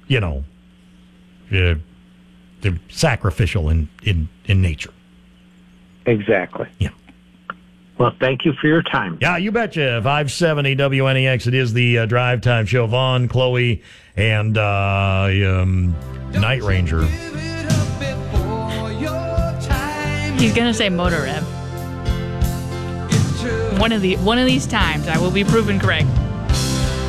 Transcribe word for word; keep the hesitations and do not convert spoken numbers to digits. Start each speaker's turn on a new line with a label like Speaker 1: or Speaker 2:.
Speaker 1: you know, uh, they're sacrificial in, in, in nature.
Speaker 2: Exactly.
Speaker 1: Yeah.
Speaker 2: Well, thank you for your time.
Speaker 1: Yeah, you betcha. five seventy W N E X. It is the uh, Drive Time Show. Vaughn, Chloe, and uh, um, Night Ranger.
Speaker 3: He's gonna say Motor Rev. One of the one of these times, I will be proven correct.